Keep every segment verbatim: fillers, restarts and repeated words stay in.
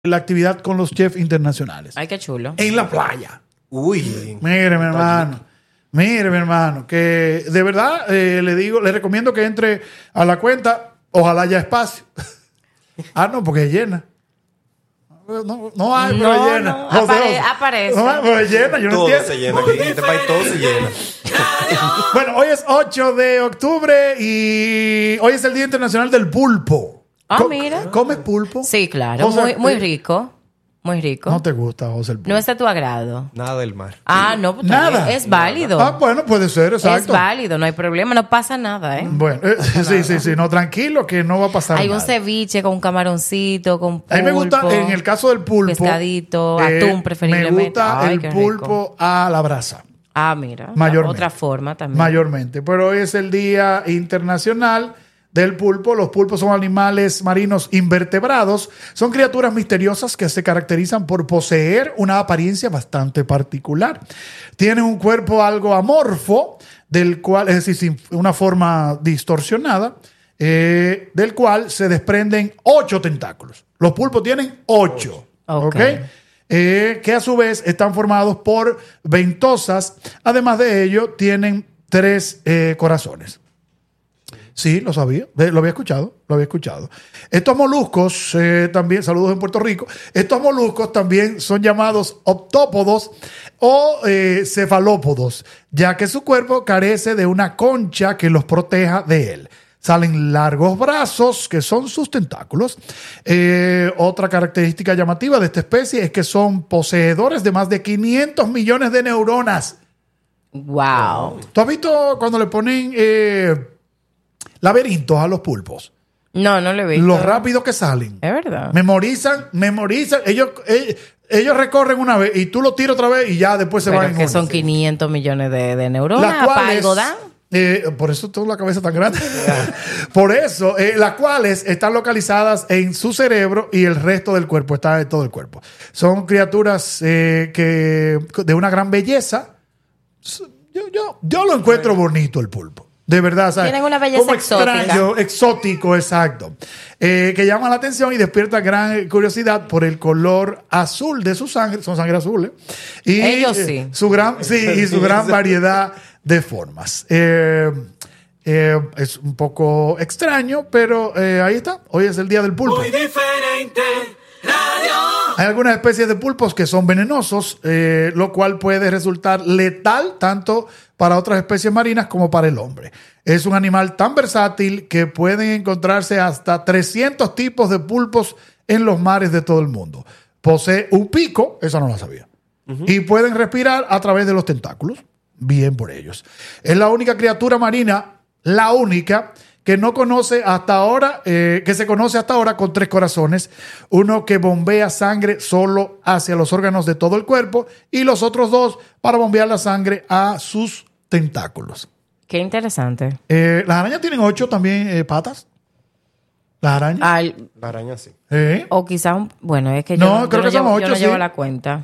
la actividad con los chefs internacionales. Ay, qué chulo. En la playa. Uy. Mire, mi hermano. Mire, mi hermano. Que de verdad eh, le digo, le recomiendo que entre a la cuenta. Ojalá haya espacio. Ah, no, porque es llena. No, no hay, pero No, es llena. no, José, apare- José. aparece. No hay, pero es llena. Yo no Todo entiendo. se llena aquí. En este país todo se llena. Bueno, hoy es ocho de octubre y hoy es el Día Internacional del Pulpo. Ah, Co- mira. ¿Comes pulpo? Sí, claro. José, muy, muy eh, rico. Muy rico. No te gusta, José, el pulpo. No es de tu agrado. Nada del mar. Ah, no, pues Nada. también es válido. Ah, bueno, puede ser, es exacto. válido, no hay problema, no pasa nada, ¿eh? Bueno, eh, sí, sí, sí, no, tranquilo que no va a pasar Hay nada. un ceviche con un camaroncito, con pulpo. A mí me gusta, en el caso del pulpo, pescadito, eh, atún preferiblemente. Me gusta Ay, el qué pulpo rico. a la brasa, Ah, mira. Mayormente. Otra forma también. mayormente. Pero hoy es el Día Internacional del Pulpo. Los pulpos son animales marinos invertebrados. Son criaturas misteriosas que se caracterizan por poseer una apariencia bastante particular. Tienen un cuerpo algo amorfo, del cual, es decir, sin una forma distorsionada, eh, del cual se desprenden ocho tentáculos. Los pulpos tienen ocho. Ok. ¿Ok? Eh, que a su vez están formados por ventosas. Además de ello, tienen tres eh, corazones. Sí, lo sabía, de- lo había escuchado, lo había escuchado. Estos moluscos, eh, también, saludos en Puerto Rico, estos moluscos también son llamados optópodos o eh, cefalópodos, ya que su cuerpo carece de una concha que los proteja de él. Salen largos brazos, que son sus tentáculos. Eh, otra característica llamativa de esta especie es que son poseedores de más de quinientos millones de neuronas. Wow. ¿Tú has visto cuando le ponen eh, laberintos a los pulpos? No, no lo he visto. Lo rápido que salen. Es verdad. Memorizan, memorizan. Ellos, ellos, ellos recorren una vez y tú lo tiras otra vez y ya después se Pero van en que una. son quinientos millones de, de neuronas. Las ¿Para cuales, algo dan? eh, por eso tengo la cabeza tan grande. Por eso, eh, las cuales están localizadas en su cerebro y el resto del cuerpo, está en todo el cuerpo. Son criaturas eh, que de una gran belleza. Yo, yo, yo lo encuentro bonito el pulpo. De verdad, ¿sabes? Tienen una belleza Como exótica. extraño, exótico, exacto. Eh, que llama la atención y despierta gran curiosidad por el color azul de su sangre. Son sangre azules. Y Ellos eh, sí. Su gran, sí, y su gran variedad de formas. Eh, eh, es un poco extraño, pero eh, ahí está. Hoy es el día del pulpo. Muy diferente, radio. Hay algunas especies de pulpos que son venenosos, eh, lo cual puede resultar letal tanto para otras especies marinas como para el hombre. Es un animal tan versátil que pueden encontrarse hasta trescientos tipos de pulpos en los mares de todo el mundo. Posee un pico, esa no la sabía, uh-huh. y pueden respirar a través de los tentáculos. Bien por ellos. Es la única criatura marina, la única, que no conoce hasta ahora, eh, que se conoce hasta ahora con tres corazones, uno que bombea sangre solo hacia los órganos de todo el cuerpo y los otros dos para bombear la sangre a sus tentáculos. Qué interesante. Eh, las arañas tienen ocho también eh, patas. Las arañas. Al, La araña sí. ¿Eh? o quizás, un- bueno, es que No, yo no, creo yo que no son llevo, ocho, yo no sí. llevo la cuenta.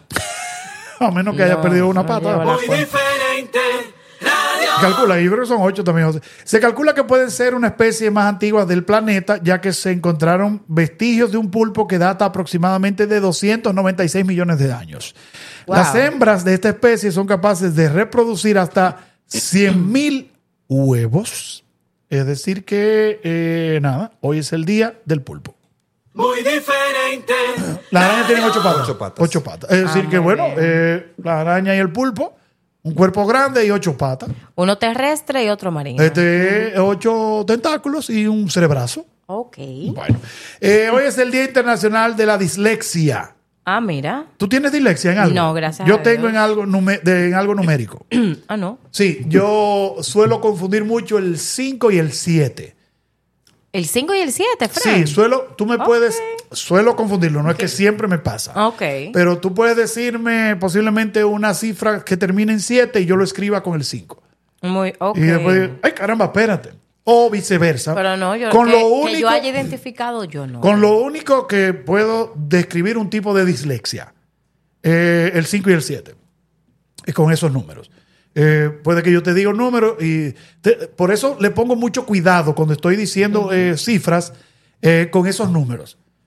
A menos que haya No, perdido una no pata. llevo la Muy cuenta. diferente, radio. Calcula, yo creo que son ocho también, José. Se calcula que pueden ser una especie más antigua del planeta, ya que se encontraron vestigios de un pulpo que data aproximadamente de doscientos noventa y seis millones de años. Wow. Las hembras de esta especie son capaces de reproducir hasta cien mil huevos. Es decir que, eh, nada, hoy es el día del pulpo. Muy diferente. Las arañas tienen ocho patas. Ocho patas. Ocho patas. Es decir Ah, que, muy bueno, bien. eh, la araña y el pulpo, un cuerpo grande y ocho patas. Uno terrestre y otro marino. Este, ocho tentáculos y un cerebrazo. Ok. Bueno, eh, hoy es el Día Internacional de la Dislexia. Ah, mira. ¿Tú tienes dislexia en algo? No, gracias Yo a tengo Dios. en algo, nume- de- en algo numérico. Ah, no. Sí, yo suelo confundir mucho el cinco y el siete. El cinco y el siete, Sí, Fran. suelo, tú me puedes, suelo confundirlo, no es que siempre me pasa. Ok. Pero tú puedes decirme posiblemente una cifra que termine en siete y yo lo escriba con el cinco. Muy, ok. Y después, ay caramba, espérate. O viceversa. Pero no, yo, con que, lo que único, yo haya identificado, yo no. Con lo único que puedo describir un tipo de dislexia, eh, el cinco y el siete, y con esos números. Eh, puede que yo te diga un número y te- por eso le pongo mucho cuidado cuando estoy diciendo eh, cifras eh, con esos números.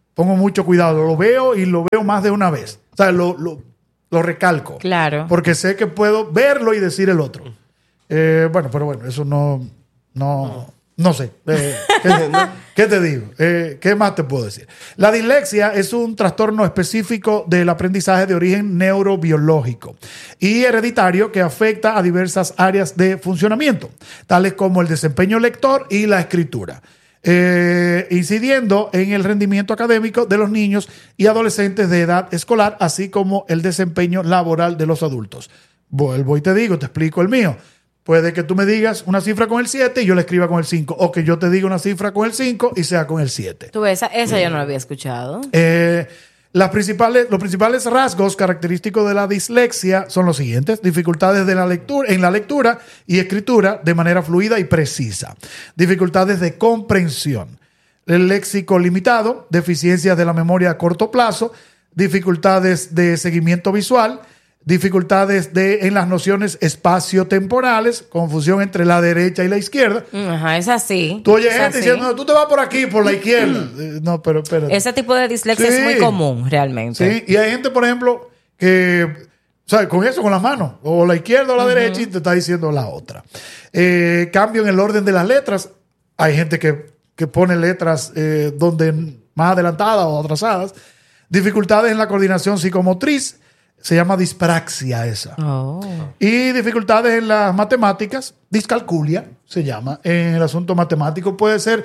pongo mucho cuidado. Lo veo y lo veo más de una vez. O sea, lo, lo, lo recalco. Claro. Porque sé que puedo verlo y decir el otro. Eh, bueno, pero bueno, eso no... No, no sé. Eh, ¿qué, ¿Qué te digo? Eh, ¿Qué más te puedo decir? La dislexia es un trastorno específico del aprendizaje de origen neurobiológico y hereditario que afecta a diversas áreas de funcionamiento, tales como el desempeño lector y la escritura, eh, incidiendo en el rendimiento académico de los niños y adolescentes de edad escolar, así como el desempeño laboral de los adultos. Vuelvo y te digo, te explico el mío. Puede que tú me digas una cifra con el siete y yo la escriba con el cinco. O que yo te diga una cifra con el cinco y sea con el siete. Tú, esa, esa yo no la había escuchado. Eh, las principales, los principales rasgos característicos de la dislexia son los siguientes. Dificultades de la lectura, en la lectura y escritura de manera fluida y precisa. Dificultades de comprensión. El léxico limitado. Deficiencias de la memoria a corto plazo. Dificultades de seguimiento visual. Dificultades de, en las nociones espacio-temporales, confusión entre la derecha y la izquierda. Ajá, es así. Tú oyes es gente así. diciendo, no, tú te vas por aquí, por la izquierda. Eh, No, pero espérate. Ese tipo de dislexia Sí. es muy común, realmente. Sí, y hay gente, por ejemplo, que, ¿sabes? Con eso, con las manos, o la izquierda o la uh-huh. derecha, y te está diciendo la otra. Eh, cambio en el orden de las letras. Hay gente que, que pone letras eh, donde más adelantadas o atrasadas. Dificultades en la coordinación psicomotriz. Se llama dispraxia esa. Oh. Y dificultades en las matemáticas, discalculia se llama. En el asunto matemático puede ser...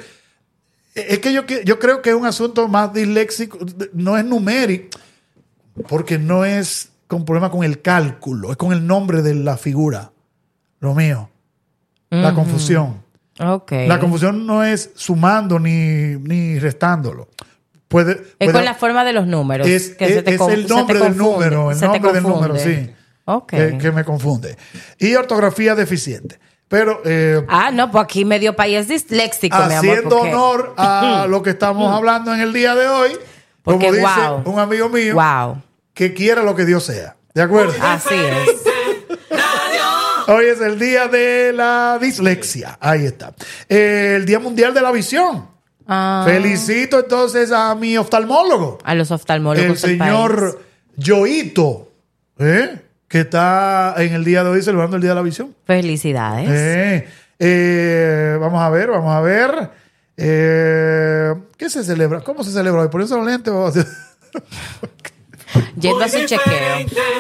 Es que yo, yo creo que es un asunto más disléxico, no es numérico, porque no es con problema con el cálculo, es con el nombre de la figura. Lo mío. Mm-hmm. La confusión. Okay. La confusión no es sumando ni, ni restándolo. Puede, es puede, con la forma de los números. Es, que es, se te es conf- el nombre del número, el nombre del número, sí. Okay. Que, que me confunde. Y ortografía deficiente. Pero. Eh, ah, no, pues aquí medio país disléxico, mi amor. Haciendo porque... honor a lo que estamos hablando en el día de hoy, porque, como dice wow. un amigo mío, wow. que quiera lo que Dios sea. ¿De acuerdo? Así es. Hoy es el día de la dislexia. Ahí está. Eh, el Día Mundial de la Visión. Ah. Felicito entonces a mi oftalmólogo. A los oftalmólogos. El señor Yoito, ¿eh? que está en el día de hoy celebrando el Día de la Visión. Felicidades. Eh, eh, vamos a ver, vamos a ver. Eh, ¿Qué se celebra? ¿Cómo se celebra hoy? ¿Ponerse los lentes? Yendo a su chequeo.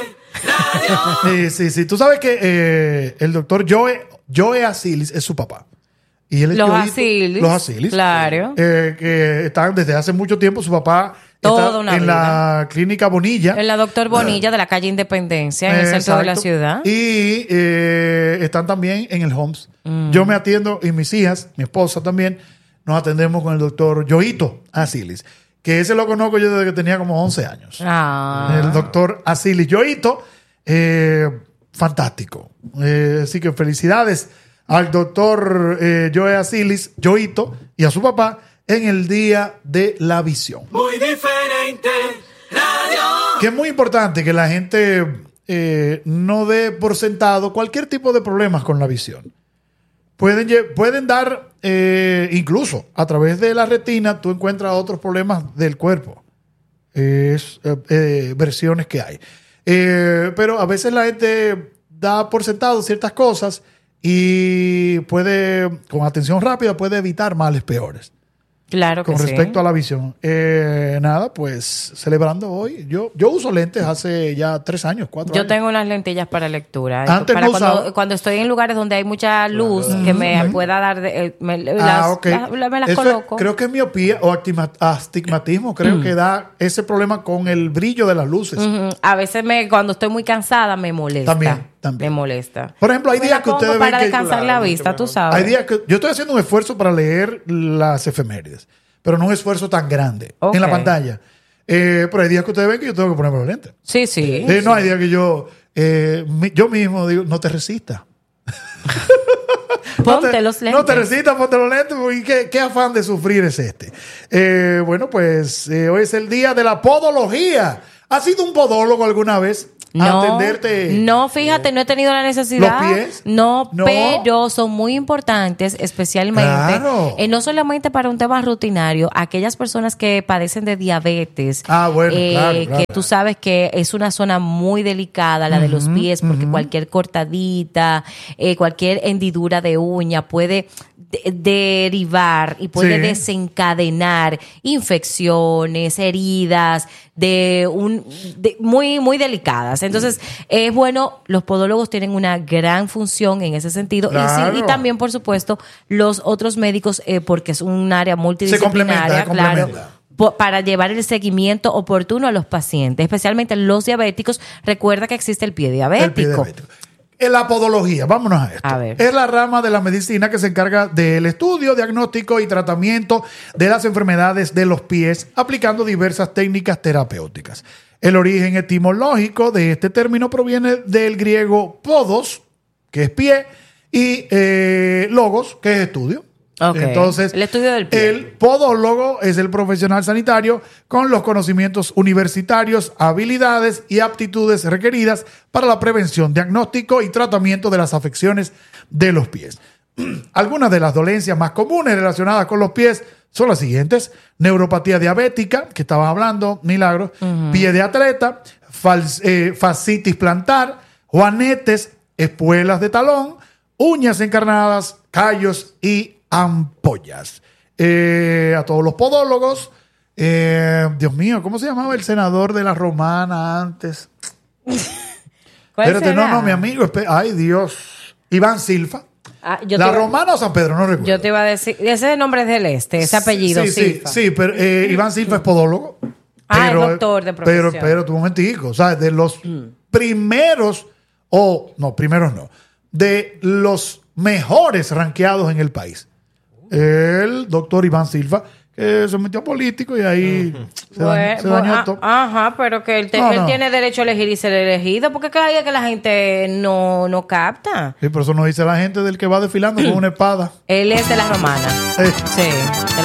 Sí, sí, sí. Tú sabes que eh, el doctor Joe, Joe Asilis es su papá. Y él es los Yoito, Asilis. Los Asilis. Claro. Eh, que están desde hace mucho tiempo. Su papá Toda está una en vida. la clínica Bonilla. En la Doctor Bonilla de la calle Independencia, en el Exacto. centro de la ciudad. Y eh, están también en el Homs. Mm. Yo me atiendo y mis hijas, mi esposa también, nos atendemos con el doctor Yoito Asilis. Que ese lo conozco yo desde que tenía como once años. Ah. El doctor Asilis Yoito. Eh, fantástico. Eh, así que felicidades al doctor eh, Joe Asilis Yoito y a su papá en el Día de la Visión. Muy diferente radio. Que es muy importante que la gente eh, no dé por sentado cualquier tipo de problemas con la visión. Pueden, pueden dar, eh, incluso a través de la retina, tú encuentras otros problemas del cuerpo. Es eh, eh, versiones que hay. Eh, pero a veces la gente da por sentado ciertas cosas y puede, con atención rápida, puede evitar males peores. Claro que con sí. respecto a la visión. Eh, nada, pues celebrando hoy. Yo, yo uso lentes hace ya tres años, cuatro yo años. Yo tengo unas lentillas para lectura. Antes para no cuando, usaba. cuando estoy en lugares donde hay mucha luz, claro. que me uh-huh. pueda dar... De, eh, me, las, ah, ok. las, las, me las Eso coloco. Es, creo que es miopía o astigmatismo. Creo mm. que da ese problema con el brillo de las luces. Uh-huh. A veces me, cuando estoy muy cansada me molesta. También, también. Me molesta. Por ejemplo, hay me días que ustedes para ven descansar que... la vista, tú sabes. Hay días que... Yo estoy haciendo un esfuerzo para leer las efemérides. Pero no un esfuerzo tan grande okay. en la pantalla. Eh, pero hay días que ustedes ven que yo tengo que ponerme los lentes. Sí, sí. Eh, no sí. hay días que yo, eh, mi, yo mismo digo, no te resistas. Ponte no te, los lentes. No te resistas, ponte los lentes. Porque ¿qué, qué afán de sufrir es este? Eh, bueno, pues eh, hoy es el día de la podología. ¿Has sido un podólogo alguna vez? No, atenderte. no, fíjate, no he tenido la necesidad. ¿Los pies? No, No. pero son muy importantes, especialmente, Claro. eh, no solamente para un tema rutinario, aquellas personas que padecen de diabetes. Ah, bueno, claro, claro. Que tú sabes que es una zona muy delicada, la de los pies, porque cualquier cortadita, eh, cualquier hendidura de uña puede de- derivar y puede Sí. desencadenar infecciones, heridas, de un de- muy muy delicadas. Entonces, es bueno, los podólogos tienen una gran función en ese sentido. Y, sí, Claro. y también, por supuesto, los otros médicos, eh, porque es un área multidisciplinaria, complementa, se claro, complementa. po- para llevar el seguimiento oportuno a los pacientes, especialmente los diabéticos. Recuerda que existe el pie diabético. El pie diabético. En la podología, vámonos a esto. A ver. Es la rama de la medicina que se encarga del estudio, diagnóstico y tratamiento de las enfermedades de los pies, aplicando diversas técnicas terapéuticas. El origen etimológico de este término proviene del griego podos, que es pie, y eh, logos, que es estudio. Ok. Entonces, El estudio del pie. el podólogo es el profesional sanitario con los conocimientos universitarios, habilidades y aptitudes requeridas para la prevención, diagnóstico y tratamiento de las afecciones de los pies. Algunas de las dolencias más comunes relacionadas con los pies son las siguientes: neuropatía diabética, que estaba hablando, Milagro, pie de atleta, fals- eh, fascitis plantar, juanetes, espuelas de talón, uñas encarnadas, callos y ampollas. Eh, a todos los podólogos, eh, Dios mío, ¿cómo se llamaba el senador de la Romana antes? ¿Cuál Espérate, será? no, no, mi amigo, espe- ay Dios, Iván Silva. Ah, yo ¿La te- Romana o San Pedro? No recuerdo. Yo te iba a decir, ese nombre es del este, ese apellido, Sí, sí, Silva. sí, pero eh, Iván Silva es podólogo. Ah, es pero, doctor de Pero, profesión. pero, tu momentico, o sea, de los primeros, o no, primeros no, de los mejores rankeados en el país. El doctor Iván Silva, que se metió a político y ahí se, dañó, Bueno, se dañó ah, todo. ajá, pero que él, te- No, él no. tiene derecho a elegir y ser elegido, porque cada día que la gente no, no capta. Sí, pero eso nos dice la gente del que va desfilando con una espada. Él es de la romana. Eh, Sí, de la